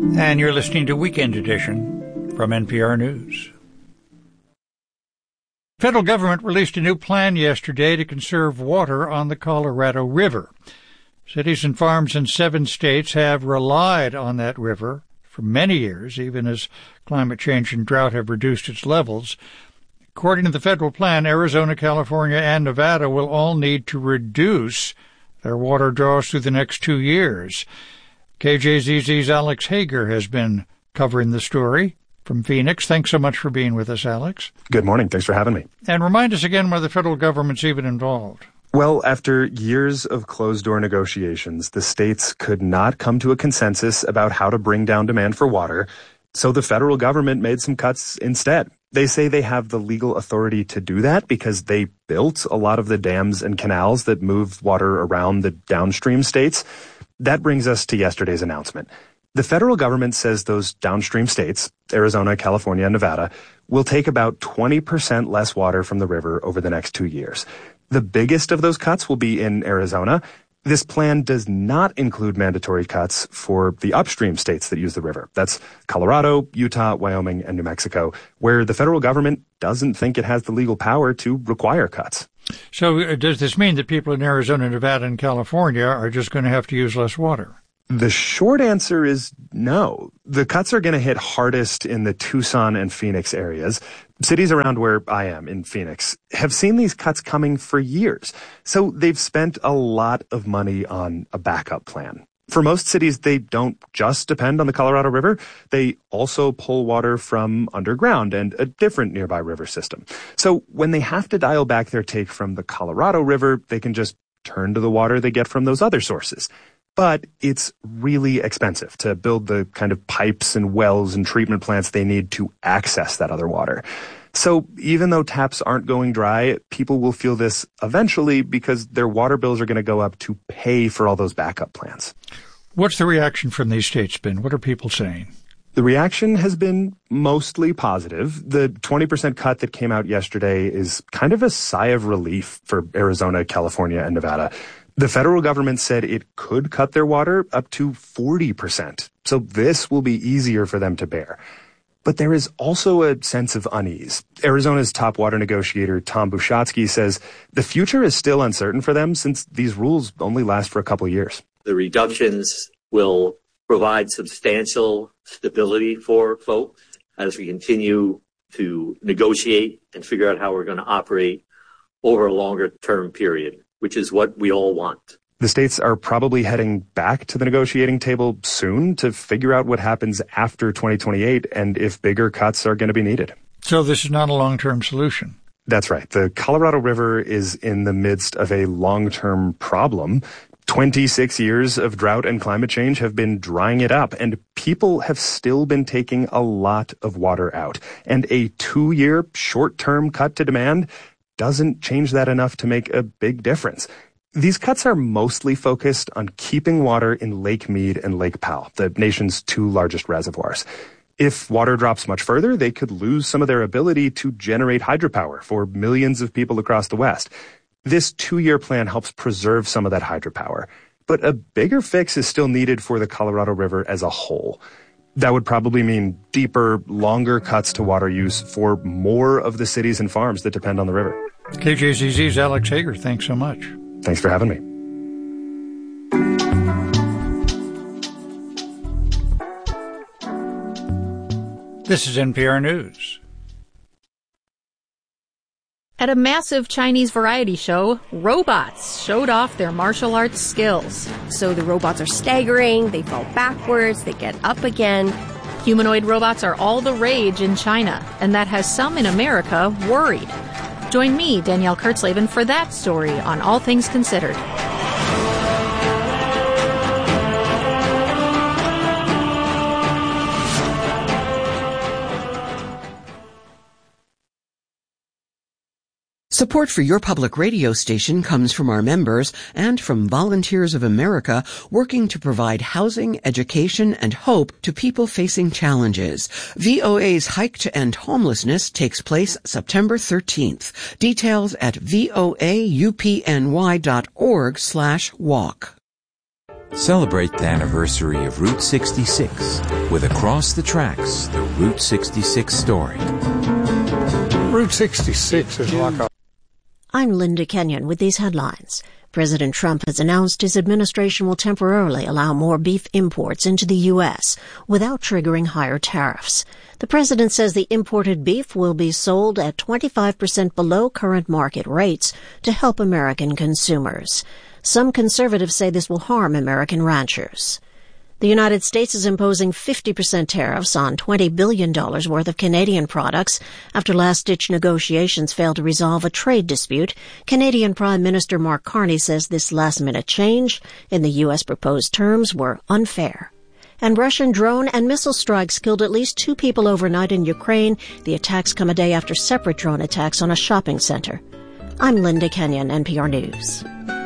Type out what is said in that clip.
And you're listening to Weekend Edition from NPR News. The federal government released a new plan yesterday to conserve water on the Colorado River. Cities and farms in 7 states have relied on that river for many years, even as climate change and drought have reduced its levels. According to the federal plan, Arizona, California, and Nevada will all need to reduce their water draws through the next 2 years. KJZZ's Alex Hager has been covering the story from Phoenix. Thanks so much for being with us, Alex. Good morning. Thanks for having me. And remind us again why the federal government's even involved. Well, after years of closed-door negotiations, the states could not come to a consensus about how to bring down demand for water, so the federal government made some cuts instead. They say they have the legal authority to do that because they built a lot of the dams and canals that move water around the downstream states. That brings us to yesterday's announcement. The federal government says those downstream states, Arizona, California, and Nevada, will take about 20% less water from the river over the next 2 years. The biggest of those cuts will be in Arizona. This plan does not include mandatory cuts for the upstream states that use the river. That's Colorado, Utah, Wyoming, and New Mexico, where the federal government doesn't think it has the legal power to require cuts. So does this mean that people in Arizona, Nevada, and California are just going to have to use less water? The short answer is no. The cuts are going to hit hardest in the Tucson and Phoenix areas. Cities around where I am in Phoenix have seen these cuts coming for years. So they've spent a lot of money on a backup plan. For most cities, they don't just depend on the Colorado River. They also pull water from underground and a different nearby river system. So when they have to dial back their take from the Colorado River, they can just turn to the water they get from those other sources. But it's really expensive to build the kind of pipes and wells and treatment plants they need to access that other water. So even though taps aren't going dry, people will feel this eventually because their water bills are going to go up to pay for all those backup plans. What's the reaction from these states been? What are people saying? The reaction has been mostly positive. The 20% cut that came out yesterday is kind of a sigh of relief for Arizona, California, and Nevada. The federal government said it could cut their water up to 40%, so this will be easier for them to bear. But there is also a sense of unease. Arizona's top water negotiator, Tom Bushatsky, says the future is still uncertain for them since these rules only last for a couple of years. The reductions will provide substantial stability for folks as we continue to negotiate and figure out how we're going to operate over a longer term period, which is what we all want. The states are probably heading back to the negotiating table soon to figure out what happens after 2028 and if bigger cuts are going to be needed. So this is not a long-term solution. That's right. The Colorado River is in the midst of a long-term problem. 26 years of drought and climate change have been drying it up, and people have still been taking a lot of water out. And a 2-year short-term cut to demand doesn't change that enough to make a big difference. These cuts are mostly focused on keeping water in Lake Mead and Lake Powell, the nation's 2 largest reservoirs. If water drops much further, they could lose some of their ability to generate hydropower for millions of people across the West. This 2-year plan helps preserve some of that hydropower. But a bigger fix is still needed for the Colorado River as a whole. That would probably mean deeper, longer cuts to water use for more of the cities and farms that depend on the river. KJZZ's Alex Hager, thanks so much. Thanks for having me. This is NPR News. At a massive Chinese variety show, robots showed off their martial arts skills. So the robots are staggering, they fall backwards, they get up again. Humanoid robots are all the rage in China, and that has some in America worried. Join me, Danielle Kurtzleben, for that story on All Things Considered. Support for your public radio station comes from our members and from Volunteers of America working to provide housing, education, and hope to people facing challenges. VOA's Hike to End Homelessness takes place September 13th. Details at voaupny.org/walk. Celebrate the anniversary of Route 66 with Across the Tracks, the Route 66 story. Route 66 is like a... I'm Linda Kenyon with these headlines. President Trump has announced his administration will temporarily allow more beef imports into the U.S. without triggering higher tariffs. The president says the imported beef will be sold at 25% below current market rates to help American consumers. Some conservatives say this will harm American ranchers. The United States is imposing 50% tariffs on $20 billion worth of Canadian products after last-ditch negotiations failed to resolve a trade dispute. Canadian Prime Minister Mark Carney says this last-minute change in the U.S. proposed terms were unfair. And Russian drone and missile strikes killed at least 2 people overnight in Ukraine. The attacks come a day after separate drone attacks on a shopping center. I'm Linda Kenyon, NPR News.